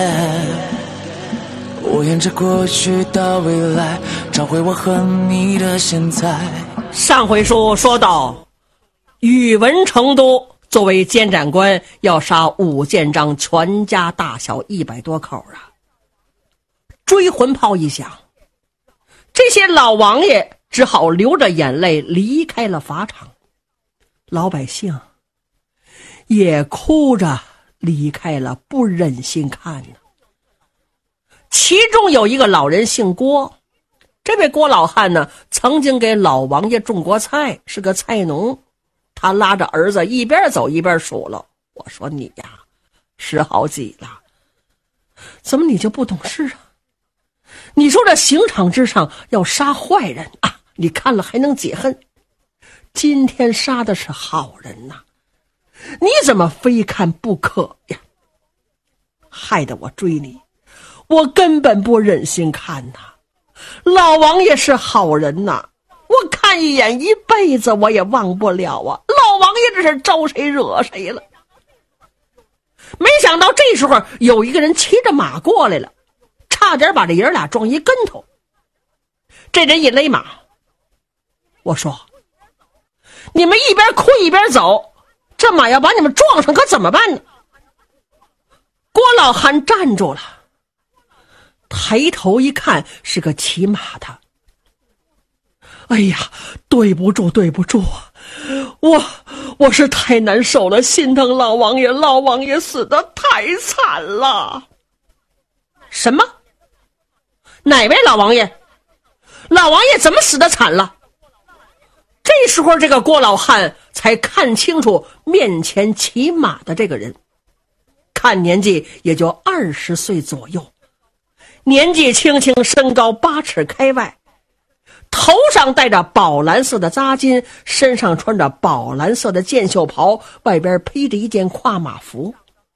我沿着过去到未来，找回我和你的现在。 上回书说到，宇文成都作为监斩官，要杀武建章全家大小100多口啊。追魂炮一响，这些老王爷只好流着眼泪离开了法场，老百姓也哭着离开了，不忍心看呢。其中有一个老人姓郭，这位郭老汉呢，曾经给老王爷种过菜，是个菜农。他拉着儿子一边走一边数落，我说你呀，10好几了，怎么你就不懂事啊？你说这刑场之上要杀坏人啊，你看了还能解恨，今天杀的是好人呐，你怎么非看不可呀？害得我追你，我根本不忍心看呐。老王爷是好人呐，我看一眼一辈子我也忘不了啊。老王爷这是招谁惹谁了？没想到这时候有一个人骑着马过来了，差点把这爷俩撞一跟头。这人一勒马，我说你们一边哭一边走，这马要把你们撞上可怎么办呢？郭老汉站住了，抬头一看是个骑马的。哎呀，对不住对不住，我是太难受了，心疼老王爷，老王爷死得太惨了。什么？哪位老王爷？老王爷怎么死得惨了？这时候这个郭老汉才看清楚面前骑马的这个人，看年纪也就20岁左右，年纪轻轻，身高8尺开外，头上戴着宝蓝色的扎巾，身上穿着宝蓝色的箭袖袍，外边披着一件跨马服，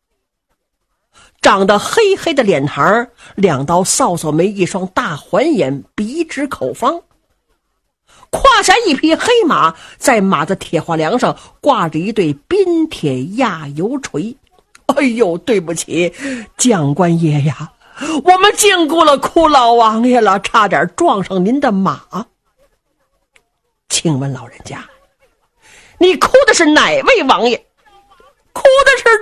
长得黑黑的脸膛，2道扫帚眉，一双大环眼，鼻直口方，胯下一匹黑马，在马的铁花梁上挂着一对冰铁压油锤。哎呦，对不起将官爷呀，我们禁锢了哭老王爷了，差点撞上您的马。请问老人家，你哭的是哪位王爷？哭的是